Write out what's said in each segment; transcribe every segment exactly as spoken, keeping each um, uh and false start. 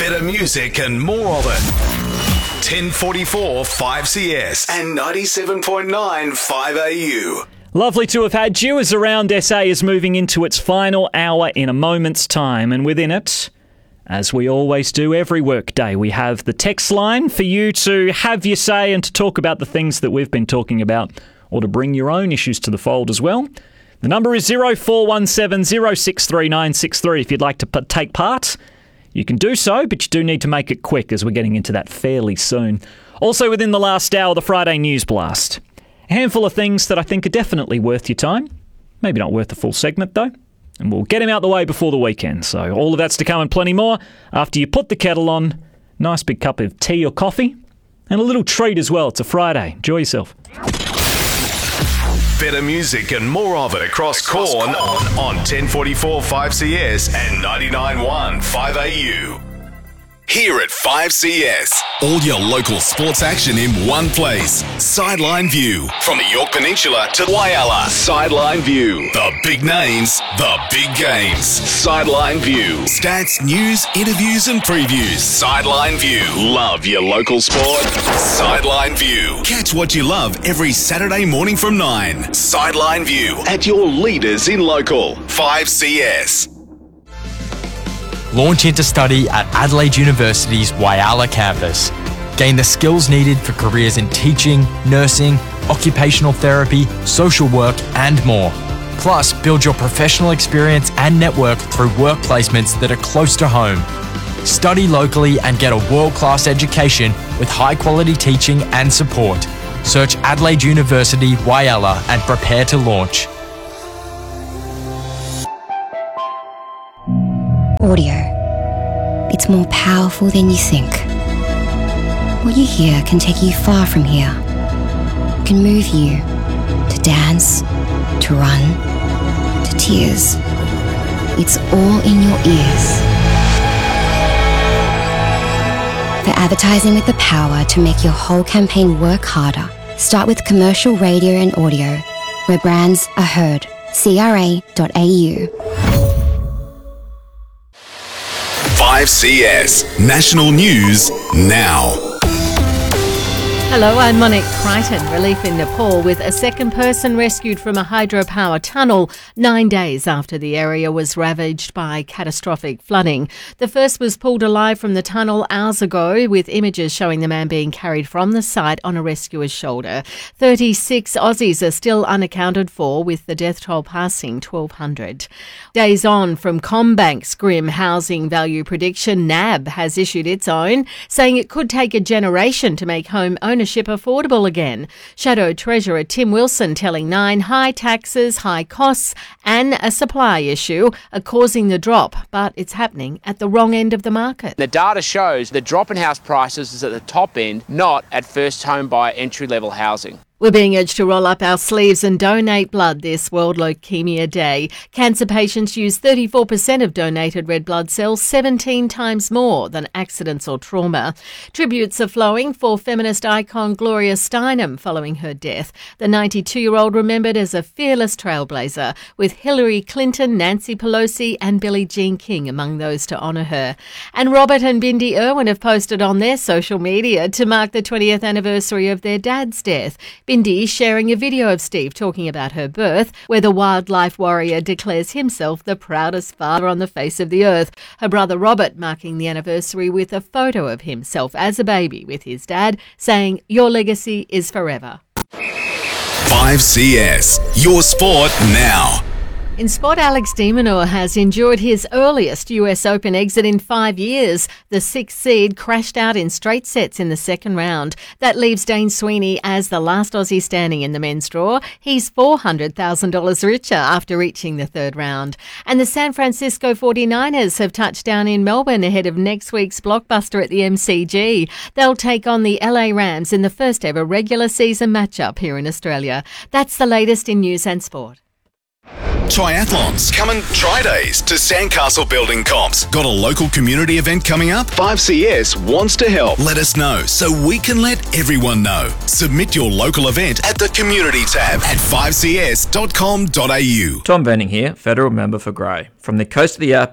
Better music and more of it. ten forty-four five C S and ninety-seven point nine five A U. Lovely to have had you as Around S A is moving into its final hour in a moment's time. And within it, as we always do every workday, we have the text line for you to have your say and to talk about the things that we've been talking about, or to bring your own issues to the fold as well. The number is zero four one seven zero six three nine six three. If you'd like to p- take part, you can do so, but you do need to make it quick as we're getting into that fairly soon. Also within the last hour, the Friday News Blast. A handful of things that I think are definitely worth your time. Maybe not worth the full segment, though. And we'll get him out the way before the weekend. So all of that's to come and plenty more after you put the kettle on. Nice big cup of tea or coffee. And a little treat as well. It's a Friday. Enjoy yourself. Better music and more of it across Corn on, on ten forty-four five C S and ninety-nine point one five A U. Here at five C S, all your local sports action in one place. Sideline View. From the Yorke Peninsula to Whyalla. Sideline View. The big names, the big games. Sideline View. Stats, news, interviews and previews. Sideline View. Love your local sport? Sideline View. Catch what you love every Saturday morning from nine. Sideline View. At your leaders in local. five C S. Launch into study at Adelaide University's Whyalla campus. Gain the skills needed for careers in teaching, nursing, occupational therapy, social work and more. Plus, build your professional experience and network through work placements that are close to home. Study locally and get a world-class education with high-quality teaching and support. Search Adelaide University Whyalla and prepare to launch. Audio. It's more powerful than you think. What you hear can take you far from here. It can move you to dance, to run, to tears. It's all in your ears. For advertising with the power to make your whole campaign work harder, start with commercial radio and audio, where brands are heard. C R A dot A U. five C S National News now. Hello, I'm Monique Crichton. Relief in Nepal with a second person rescued from a hydropower tunnel nine days after the area was ravaged by catastrophic flooding. The first was pulled alive from the tunnel hours ago, with images showing the man being carried from the site on a rescuer's shoulder. thirty-six Aussies are still unaccounted for, with the death toll passing twelve hundred. Days on from CommBank's grim housing value prediction, N A B has issued its own, saying it could take a generation to make home ownership ownership affordable again. Shadow Treasurer Tim Wilson telling Nine high taxes, high costs and a supply issue are causing the drop, but it's happening at the wrong end of the market. The data shows the drop in house prices is at the top end, not at first home buyer entry-level housing. We're being urged to roll up our sleeves and donate blood this World Leukaemia Day. Cancer patients use thirty-four percent of donated red blood cells, seventeen times more than accidents or trauma. Tributes are flowing for feminist icon Gloria Steinem following her death. The ninety-two-year-old remembered as a fearless trailblazer, with Hillary Clinton, Nancy Pelosi and Billie Jean King among those to honour her. And Robert and Bindi Irwin have posted on their social media to mark the twentieth anniversary of their dad's death. Bindi sharing a video of Steve talking about her birth, where the wildlife warrior declares himself the proudest father on the face of the earth. Her brother Robert marking the anniversary with a photo of himself as a baby with his dad, saying, "Your legacy is forever." five C S, your sport now. In sport, Alex de Minaur has endured his earliest U S Open exit in five years. The sixth seed crashed out in straight sets in the second round. That leaves Dane Sweeney as the last Aussie standing in the men's draw. He's four hundred thousand dollars richer after reaching the third round. And the San Francisco forty-niners have touched down in Melbourne ahead of next week's blockbuster at the M C G. They'll take on the L A Rams in the first ever regular season matchup here in Australia. That's the latest in news and sport. Triathlons. Coming try days to Sandcastle Building Comps. Got a local community event coming up? five C S wants to help. Let us know so we can let everyone know. Submit your local event at the community tab at five c s dot com dot a u. Tom Venning here, Federal Member for Grey. From the coast of the outback,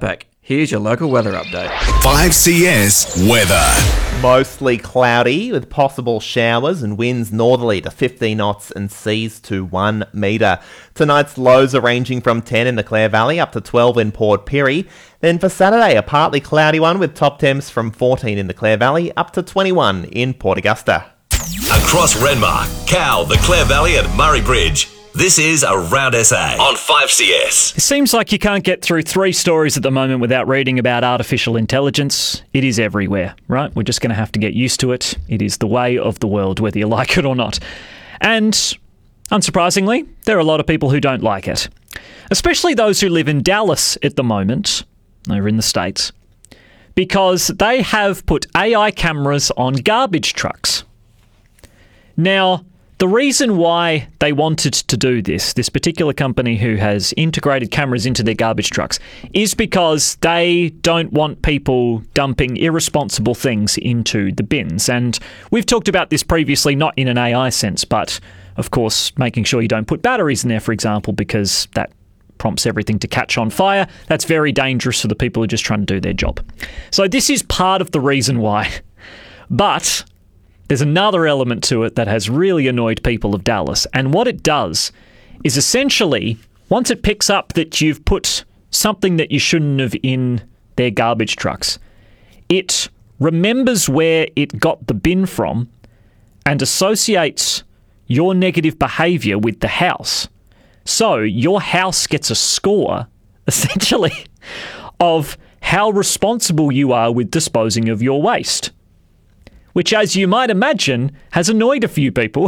Here's your local weather update. five C S weather. Mostly cloudy with possible showers and winds northerly to fifteen knots and seas to one metre. Tonight's lows are ranging from ten in the Clare Valley up to twelve in Port Pirie. Then for Saturday, a partly cloudy one with top temps from fourteen in the Clare Valley up to twenty-one in Port Augusta. Across Renmark, Cow, the Clare Valley and Murray Bridge. This is Around S A on five C S. It seems like you can't get through three stories at the moment without reading about artificial intelligence. It is everywhere, right? We're just going to have to get used to it. It is the way of the world, whether you like it or not. And unsurprisingly, there are a lot of people who don't like it, especially those who live in Dallas at the moment, over in the States, because they have put A I cameras on garbage trucks. Now, the reason why they wanted to do this, this particular company who has integrated cameras into their garbage trucks, is because they don't want people dumping irresponsible things into the bins. And we've talked about this previously, not in an A I sense, but of course making sure you don't put batteries in there, for example, because that prompts everything to catch on fire. That's very dangerous for the people who are just trying to do their job. So this is part of the reason why. But there's another element to it that has really annoyed people of Dallas. And what it does is essentially, once it picks up that you've put something that you shouldn't have in their garbage trucks, it remembers where it got the bin from and associates your negative behaviour with the house. So your house gets a score, essentially, of how responsible you are with disposing of your waste, which, as you might imagine, has annoyed a few people.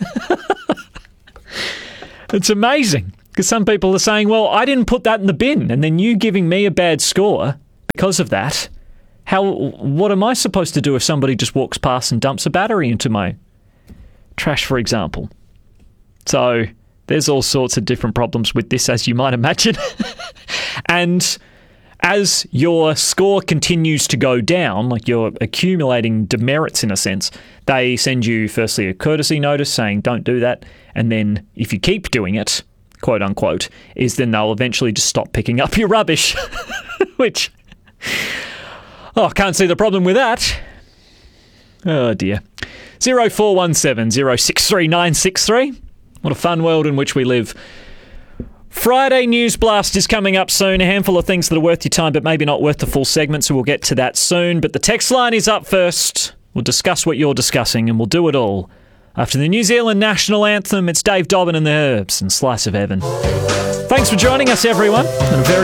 It's amazing, because some people are saying, well, I didn't put that in the bin, and then you giving me a bad score because of that. How? What am I supposed to do if somebody just walks past and dumps a battery into my trash, for example? So there's all sorts of different problems with this, as you might imagine. And as your score continues to go down, like you're accumulating demerits in a sense, they send you firstly a courtesy notice saying don't do that, and then if you keep doing it, quote unquote, is then they'll eventually just stop picking up your rubbish. Which, oh, can't see the problem with that. Oh dear. zero four one seven, zero six three nine six three. What a fun world in which we live. Friday News Blast is coming up soon. A handful of things that are worth your time, but maybe not worth the full segment, so we'll get to that soon. But the text line is up first. We'll discuss what you're discussing, and we'll do it all after the New Zealand National Anthem. It's Dave Dobbin and the Herbs and Slice of Heaven. Thanks for joining us, everyone. And a very